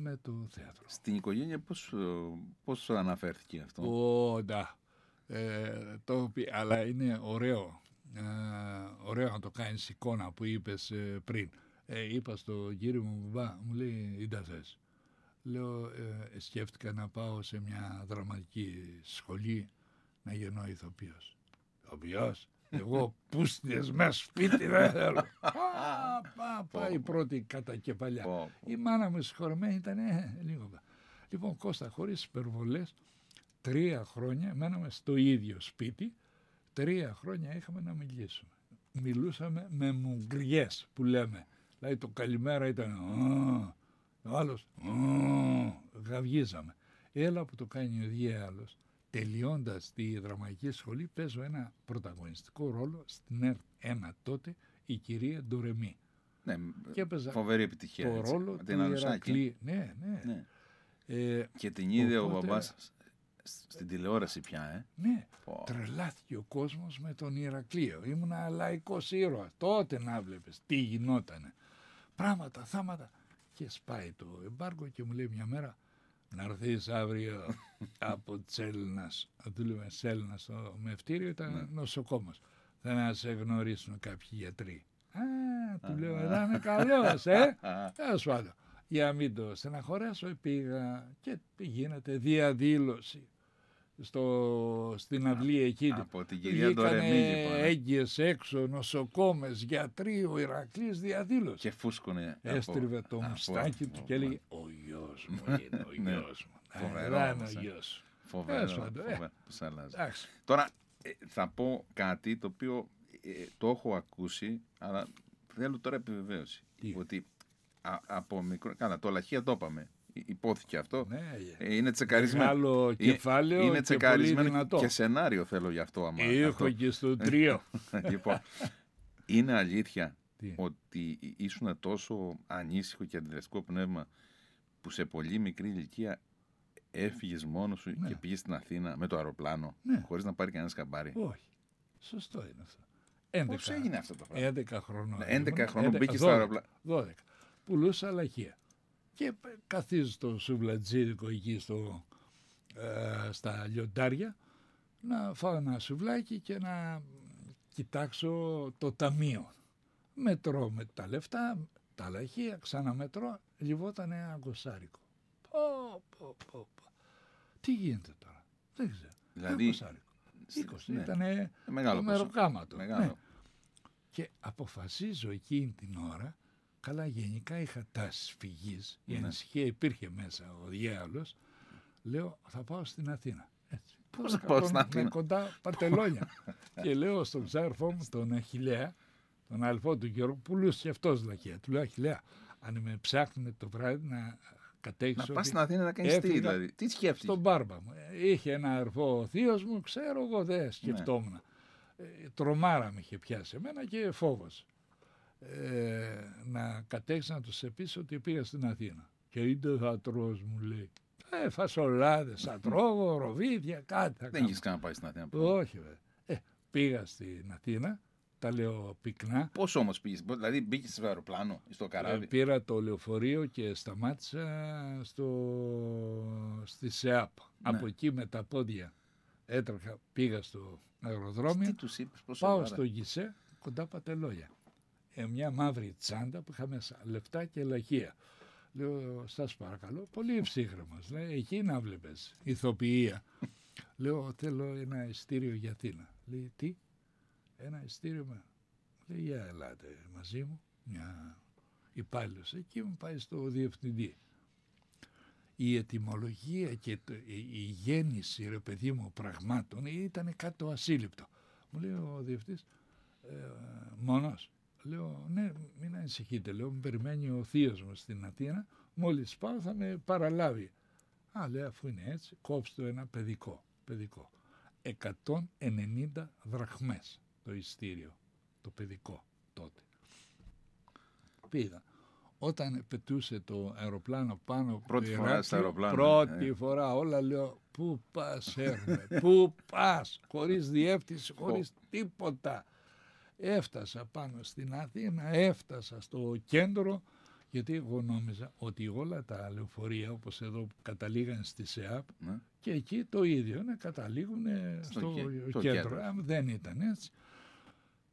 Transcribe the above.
έβγαλε το θέατρο. Στην οικογένεια πώς αναφέρθηκε αυτό? Αλλά είναι ωραίο. Ωραίο να το κάνεις εικόνα που είπες πριν. Είπα στον κύριο μου μπαμπά, μου λέει, «Ήντα θες». Λέω, σκέφτηκα να πάω σε μια δραματική σχολή να γίνω ηθοποιός. Ηθοποιός? Εγώ πούστιες μέσα σπίτι δεν θέλω. Πάει η πρώτη κατακεφαλιά. Η μάνα μου συγχωρεμένη ήταν λίγο. Λοιπόν, Κώστα, χωρίς υπερβολές, 3 χρόνια μέναμε στο ίδιο σπίτι, 3 χρόνια είχαμε να μιλήσουμε. Μιλούσαμε με μουγκριές που λέμε. Δηλαδή το καλημέρα ήταν ο άλλος γαυγίζαμε. Έλα που το κάνει ο διάλογος. Τελειώντας τη δραματική σχολή παίζω ένα πρωταγωνιστικό ρόλο στην ΕΡΤ 1 τότε, η κυρία Ντορεμή. Ναι, και έπαιζα φοβερή επιτυχία. το έτσι, ρόλο του Ηρακλή. Ναι. Και την είδε ο μπαμπάς στην τηλεόραση πια, Ναι, τρελάθηκε ο κόσμος με τον Ηρακλείο. Ήμουνα λαϊκός ήρωας. Τότε να βλέπεις τι γινότανε. Πράγματα, θάματα. Και σπάει το εμπάργκο και μου λέει μια μέρα, να έρθεις αύριο από Τσέλνας. Δούλευε Τσέλνας στο μευτήριο, ήταν νοσοκόμος. Θα να σε γνωρίσουν κάποιοι γιατροί. Του λέω, εδώ είναι καλός, Τέλος πάντων. Για να μην το στεναχωρέσω, πήγα και γίνεται διαδήλωση στην αυλή εκεί. Από την κυρία Ντορεμή, λοιπόν. Έγκυες έξω, νοσοκόμες, γιατροί, ο Ηρακλής διαδήλωση. Και φούσκωνε. Έστριβε το μουστάκι του και έλεγε, ο γιος μου είναι ο γιος μου. Φοβερό. Είναι ο γιος σου. Φοβερό. Τώρα θα πω κάτι το οποίο το έχω ακούσει, αλλά θέλω τώρα επιβεβαίωση. Ότι από μικρό. Καλά, το Λαχεία το είπαμε. Υπόθηκε αυτό. Είναι τσεκαρισμένο. Μεγάλο κεφάλαιο. Είναι τσεκαρισμένο και σενάριο θέλω γι' αυτό. Έχω και στο 3. Λοιπόν, είναι αλήθεια ότι ήσουν τόσο ανήσυχο και αντιδραστικό πνεύμα που σε πολύ μικρή ηλικία έφυγες μόνος σου και πήγες στην Αθήνα με το αεροπλάνο χωρίς να πάρει κανένας καμπάρι? Όχι. Σωστό είναι αυτό. Πώς έγινε αυτό το πράγμα? 11 χρονών. 11 χρονών μπήκε στο αεροπλάνο. 12. Πουλούσα λαχεία. Και καθίζω στο σουβλατζίδικο εκεί στα λιοντάρια να φάω ένα σουβλάκι και να κοιτάξω το ταμείο. Μετρώ με τα λεφτά, τα λαχεία, ξαναμετρώ, λιβόταν ένα γκοσάρικο. Πω. Τι γίνεται τώρα? Δεν ξέρω. Δηλαδή, 20, ήταν το μεροκάματο. Ναι. Και αποφασίζω εκείνη την ώρα, καλά γενικά είχα τάσεις φυγής, η ανησυχία υπήρχε μέσα, ο διάολος, λέω θα πάω στην Αθήνα. Έτσι. Πώς θα πάω στην Αθήνα? Με κοντά Παρτελόνια. Και λέω στον ξάδερφό μου, τον Αχιλλέα, τον αλφό του Γιώργου, πουλούσε και αυτός λαχεία. Του λέω, Αχιλλέα, αν με ψάχνετε το βράδυ να κατέξω. Να πας στην Αθήνα να κάνεις τι, δηλαδή? Τι σκέφτηκες? Στον μπάρμπα μου. Είχε ένα αρφό ο θείος μου, ξέρω εγώ δεν σκεφτόμουν. Τρομάρα με είχε πιάσει εμένα και φόβος. Να κατέξω να τους σε πείσω ότι πήγα στην Αθήνα. Και είτε θα τρως, μου λέει. Φασολάδες, θα τρώγω, ροβίδια, κάτι. Δεν έχεις καν πάει στην Αθήνα? Όχι βέβαια. Πήγα στην Αθήνα, τα λέω πυκνά. Πώς όμως πήγες? Δηλαδή μπήκες στο αεροπλάνο ή στο καράβι? Πήρα το λεωφορείο και σταμάτησα στη ΣΕΑΠ. Από εκεί με τα πόδια έτρεχα, πήγα στο αεροδρόμιο. Τι τους είπες? Πάω στο γκισέ κοντά Πατελόγια. Μια μαύρη τσάντα που είχα μέσα λεφτά και λαχεία. Λέω, σας παρακαλώ, πολύ ευσύγχρονος. Λέει, εκεί να βλέπεις, ηθοποιία. Λέω, θέλω ένα ειστήριο για Αθήνα. Λέει, τι? Ένα ειστήριο με. Λέει, για ελάτε μαζί μου. Μια υπάλληλος εκεί μου πάει στο διευθυντή. Η ετυμολογία και η γέννηση, ρε παιδί μου, πραγμάτων ήταν κάτι το ασύλληπτο. Μου λέει ο διευθυντής, μόνος? Λέω, ναι, μην ανησυχείτε, λέω, με περιμένει ο θείος μου στην Αθήνα, μόλις πάω θα με παραλάβει. Λέει, αφού είναι έτσι, κόψτε το ένα παιδικό. 190 δραχμές το ειστήριο, το παιδικό τότε. Πήγα. Όταν πετούσε το αεροπλάνο πάνω από πρώτη φορά στο αεροπλάνο. Πρώτη φορά όλα λέω, πού πας έρμε, πού πας, χωρίς διεύθυνση, χωρίς τίποτα. Έφτασα πάνω στην Αθήνα, έφτασα στο κέντρο Γιατί εγώ νόμιζα ότι όλα τα λεωφορεία, όπως εδώ που καταλήγαν στη ΣΕΑΠ, και εκεί το ίδιο, καταλήγουν στο κέντρο. Δεν ήταν έτσι.